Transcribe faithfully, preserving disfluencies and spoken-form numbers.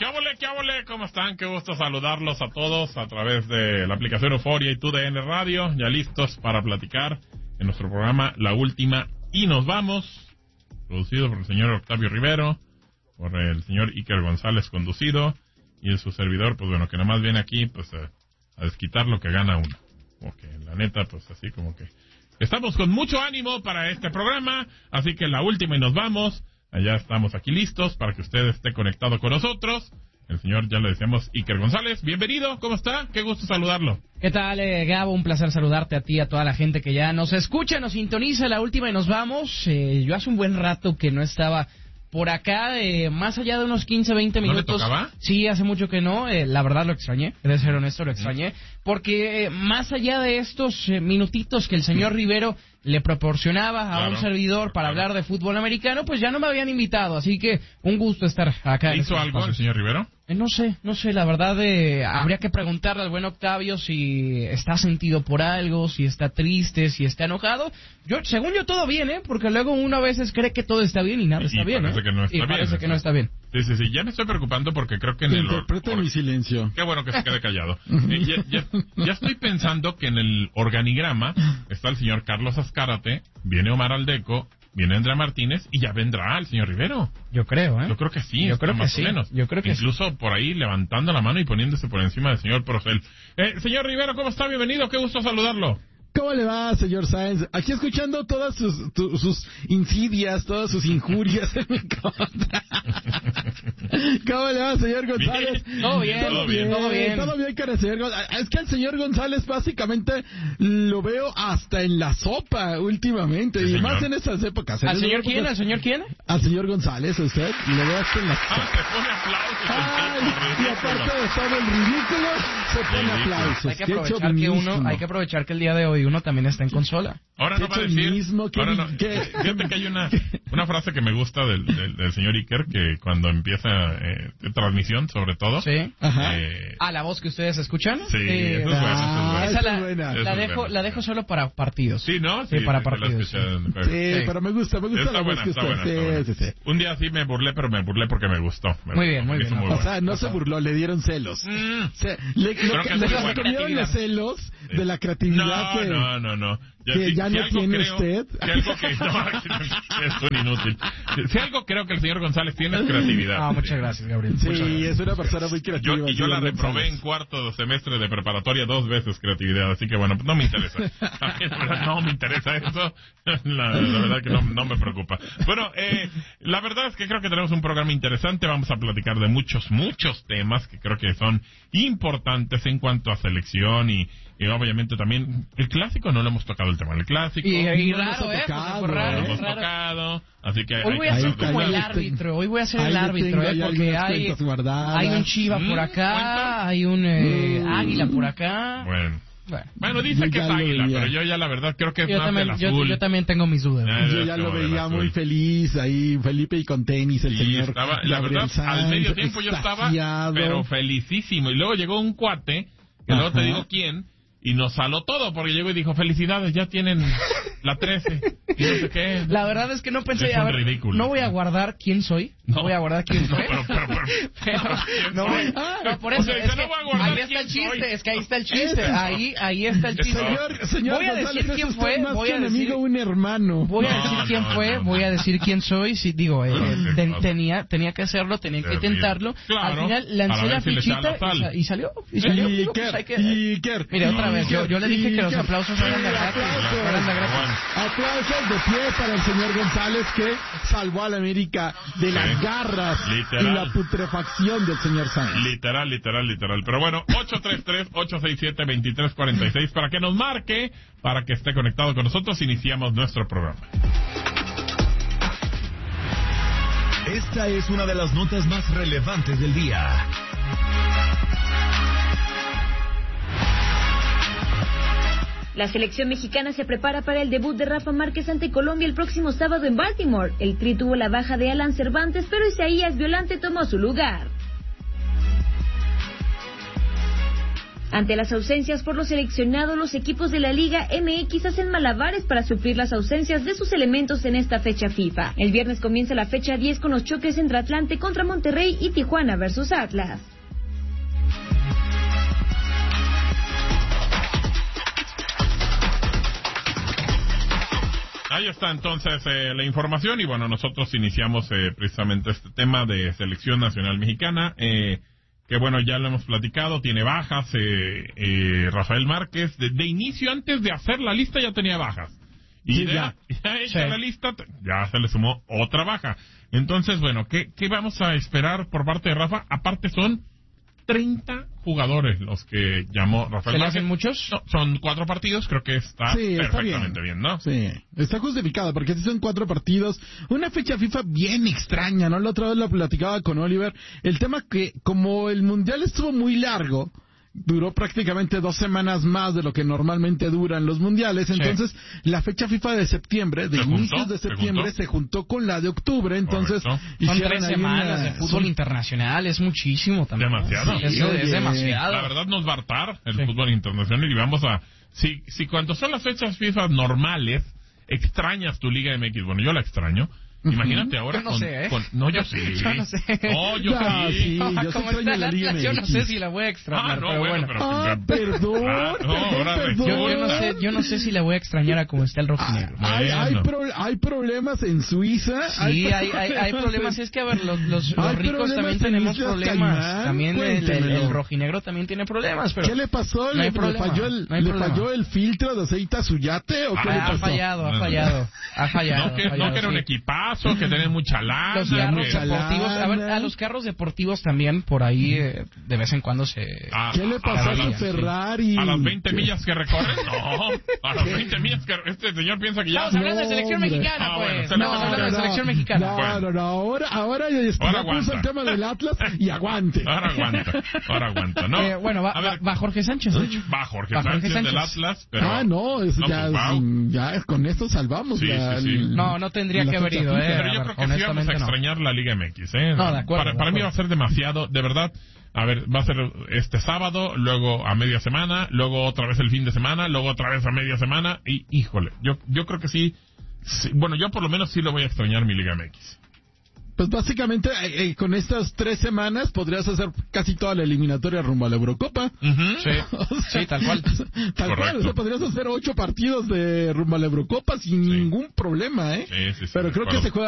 óvole, qué óvole, ¿cómo están? Qué gusto saludarlos a todos a través de la aplicación Euforia y T U D N Radio, ya listos para platicar en nuestro programa La Última y Nos Vamos, producido por el señor Octavio Rivero, por el señor Iker González conducido, y su servidor, pues bueno, que nomás viene aquí pues a, a desquitar lo que gana uno. Como que la neta, pues así como que estamos con mucho ánimo para este programa, así que La Última y Nos Vamos. Allá estamos aquí listos para que usted esté conectado con nosotros. El señor, ya le decíamos, Iker González. Bienvenido, ¿cómo está? Qué gusto saludarlo. ¿Qué tal, eh, Gabo? Un placer saludarte a ti, a toda la gente que ya nos escucha, nos sintoniza. La Última y Nos Vamos. Eh, yo hace un buen rato que no estaba por acá, eh, más allá de unos quince, veinte minutos. ¿No le tocaba? Sí, hace mucho que no. Eh, la verdad lo extrañé, he de ser honesto, lo extrañé. Porque eh, más allá de estos eh, minutitos que el señor Rivero le proporcionaba a claro, un servidor para claro. hablar de fútbol americano, pues ya no me habían invitado, así que un gusto estar acá. ¿Hizo en algo el señor Rivero? Eh, no sé, no sé, la verdad eh, habría que preguntarle al buen Octavio si está sentido por algo, si está triste, si está enojado. Yo, según yo, todo bien, ¿eh? Porque luego uno a veces cree que todo está bien y nada Y está bien, parece ¿eh? que no está y bien, parece que eso. no está bien. Sí, sí, sí, ya me estoy preocupando porque creo que en el... Interpreta or- mi silencio. Qué bueno que se quede callado. Eh, ya, ya, ya estoy pensando que en el organigrama está el señor Carlos Azcárate, viene Omar Aldeco, viene Andrea Martínez y ya vendrá el señor Rivero. Yo creo, ¿eh? Yo creo que sí, Yo está creo que más sí. o menos. Yo creo que Incluso por ahí levantando la mano y poniéndose por encima del señor Procel. Eh, señor Rivero, ¿cómo está? Bienvenido, qué gusto saludarlo. ¿Cómo le va, señor Sáenz? Aquí escuchando todas sus, tu, sus insidias, todas sus injurias en mi contra. ¿Cómo le va, señor González? Bien. Todo bien, Todo bien. todo bien. Todo bien, cara, señor González. Es que al señor González básicamente lo veo hasta en la sopa últimamente, Sí, y más señor. en estas épocas. ¿Al En señor estas quién? épocas- ¿Al señor quién? Al señor González, usted, lo veo hasta en la Ah, sopa. se pone aplausos. Ay, el tipo, y ridículo. aparte de todo el ridículo, se pone Ridículo. aplausos. Hay que Qué aprovechar que uno, chauvinismo. hay que aprovechar que el día de hoy uno también está en consola. Ahora Qué no va a decir... chauvinismo, qué- ahora no, qué- fíjate que hay una, una frase que me gusta del, del, del señor Iker, que cuando empieza eh, transmisión, sobre todo... Sí. Ajá. eh, Ah, la voz que ustedes escuchan. Sí, eso es bueno, Ah, eso Esa es la, esa es buena. Eso la es dejo, bueno. la dejo solo para partidos. Sí, ¿no? Sí, para sí, la partidos, escuché en el juego. Sí, Sí. pero me gusta, me gusta Está la voz buena, que está usted. buena, está buena. Sí, sí, sí. Un día sí me burlé, pero me burlé porque me gustó. Me Muy gustó, bien, muy me hizo bien. muy O bueno. sea, no se burló, le dieron celos. Mm. Se, le, Creo lo que que, es le muy bueno. comieron los celos de la creatividad No, que... no, no, no. que ya no algo tiene creo, usted. Si algo que no, es un inútil. Si algo creo que el señor González tiene es creatividad. Ah, muchas gracias, Gabriel. Sí, Muchas gracias. es una persona muy creativa. Yo, y yo señor la reprobé González. en cuarto semestre de preparatoria dos veces creatividad, así que bueno, pues no me interesa. A mí, la verdad, no me interesa eso. La, la verdad que no, no me preocupa. Bueno, eh, la verdad es que creo que tenemos un programa interesante. Vamos a platicar de muchos, muchos temas que creo que son importantes en cuanto a selección y, y obviamente también el clásico. No lo hemos tocado el tema del clásico. Y, y No nos raro, ha ¿eh? tocado, Fue no raro, lo hemos raro. tocado, así que Hoy hay voy que a ser Ahí- como ahí el le árbitro, hoy voy a ser Ahí el le árbitro, tengo ¿eh? ya Porque algunas hay, cuentas guardadas. hay un chiva Mm, por acá, ¿cuenta? hay un eh, Mm. águila por acá. Bueno. Bueno, Bueno, dice Yo que es ya lo águila, veía. pero yo ya la verdad creo que es yo, más también, del yo, azul. yo también tengo mis dudas. Ah, Yo ya lo como del veía azul. muy feliz ahí, Felipe y con tenis, el Sí, señor estaba, la Gabriel verdad, al Sáenz, medio tiempo yo estaba, extasiado. pero felicísimo. Y luego llegó un cuate, que luego te Ajá. digo quién, y nos saló todo, porque llegó y dijo, felicidades, ya tienen la trece. Y no sé qué. La verdad es que no pensé, Es a un ver, ridículo. no voy a guardar quién soy, no, No. voy a guardar quién No, soy. pero, pero, pero, Pero, ¿quién no, soy? no, por O eso, sea, es dice, que no voy a guardar ahí está el quién chiste, soy. es que ahí está el chiste, ahí, ahí está el chiste. Señor, señor voy a González, decir es quién usted fue, más voy que a un decir, amigo, un hermano. voy a No, decir quién no, fue, no, voy a decir quién soy, si digo, eh, No, ten- no. tenía, tenía que hacerlo, tenía que Terrible. intentarlo, Claro, al final para lancé ver la si le fichita sale la y, sal. sa- y salió, y salió. Y digo, pues Iker, hay que- y Iker. Mire, otra Y vez, yo, Iker, yo le dije y que los Iker. aplausos eran de gratis, Aplausos. eran de gratis. Bueno. Aplausos de pie para el señor González, que salvó a la América de las Sí. garras Literal. y la putrefacción del señor Sáenz. Literal, literal, literal. Pero bueno, ocho tres tres, ocho seis siete, dos tres cuatro seis para que nos marque, para que esté conectado con nosotros. Iniciamos nuestro programa. Esta es una de las notas más relevantes del día. La selección mexicana se prepara para el debut de Rafa Márquez ante Colombia el próximo sábado en Baltimore. El Tri tuvo la baja de Alan Cervantes, pero Isaías Violante tomó su lugar. Ante las ausencias por los seleccionados, los equipos de la Liga M X hacen malabares para suplir las ausencias de sus elementos en esta fecha FIFA. El viernes comienza la fecha diez con los choques entre Atlante contra Monterrey y Tijuana versus Atlas. Ahí está entonces eh, la información y bueno, nosotros iniciamos eh, precisamente este tema de selección nacional mexicana, eh, que bueno, ya lo hemos platicado, tiene bajas, eh, eh, Rafael Márquez, de, de inicio antes de hacer la lista ya tenía bajas. Y Sí, de, ya. ya hecha Sí. la lista, ya se le sumó otra baja. Entonces, bueno, ¿qué, qué vamos a esperar por parte de Rafa? Aparte son treinta jugadores los que llamó Rafael ¿Se le Márquez. hacen muchos? No, son cuatro partidos, creo que está Sí, está perfectamente bien. bien. ¿no? Sí, está justificado porque si son cuatro partidos, una fecha FIFA bien extraña, ¿no? La otra vez lo platicaba con Oliver, el tema que como el Mundial estuvo muy largo, duró prácticamente dos semanas más de lo que normalmente duran los mundiales, entonces la fecha FIFA de septiembre, de ¿Se juntó? inicios de ¿Se septiembre, juntó? se juntó con la de octubre, entonces Correcto. Son hicieron tres ahí semanas una- de fútbol son- internacional, es muchísimo también. Demasiado. Sí, es, Sí, es oye, demasiado. La verdad nos va a hartar el Sí. fútbol internacional y vamos a... Si, si cuando son las fechas FIFA normales, extrañas tu Liga M X, bueno, yo la extraño. Imagínate ahora Yo no con, sé, ¿eh? con- No, yo sí. Yo no sé. No, yo Ah, sí. sí. yo sí Como extraño está la el Liga Atlas, yo no M X. sé si la voy a Ah, extrañar, no, pero bueno, bueno. pero... Ah, perdón, Ah, no, ahora perdón, Yo, perdón. yo no sé, yo no sé si la voy a extrañar a como está el rojinegro. Hay, hay, Bueno. pro- hay problemas en Suiza. Sí, hay, hay, hay problemas. en- Es que, a ver, los, los, los Hay ricos problemas también en tenemos Islas problemas. Caimán, También el, el, cuéntemelo. el rojinegro también tiene problemas, pero... ¿Qué le pasó? No ¿Le, hay le problema, falló, el, no hay ¿le problema. falló el filtro de aceite a su yate o qué Ah, le ha pasó? fallado, ha No, no. fallado, ha fallado. No que, ha fallado, no que era un sí. equipazo, que tenía mucha lana. Los Ya carros mucha que- lana. deportivos, a ver, a los carros deportivos también por ahí eh, de vez en cuando se... a- ¿Qué le pasó a, las- su Ferrari? A las veinte ¿Qué? millas que recorren, no. A las veinte millas que este señor piensa que ya... Estamos hablando de selección hombre. mexicana, Ah, bueno, pues. se le Estamos pasó hablando de la- selección mexicana. No, Bueno. no, no, ahora, ahora ya, está, Ahora ya puso aguanta. el tema del Atlas y aguante. Ahora aguanta, ahora aguanta, ¿no? Eh, bueno, va, A va, ver, va Jorge Sánchez, de hecho. va Jorge va Sánchez, Jorge del Sánchez. Atlas, pero... ah, no, es, No, ya, pues, wow. es- ya con esto salvamos Sí, la, sí, sí. el- No, no tendría la que haber fecha ido, FIFA. eh. Pero yo a creo ver, que sí vamos a honestamente, no. extrañar la Liga M X, ¿eh? No, de acuerdo, Para, de para mí acuerdo. va a ser demasiado, de verdad. A ver, va a ser este sábado, luego a media semana, luego otra vez el fin de semana, luego otra vez a media semana, y híjole, yo yo creo que sí, sí, bueno, yo por lo menos sí lo voy a extrañar mi Liga M X. Pues básicamente eh, eh, con estas tres semanas podrías hacer casi toda la eliminatoria rumbo a la Eurocopa. Sí, O sea, sí, tal cual. Tal cual, Correcto. o sea, podrías hacer ocho partidos de rumbo a la Eurocopa sin Sí. ningún problema, ¿eh? Sí, sí, sí, Pero de creo que acuerdo. se juega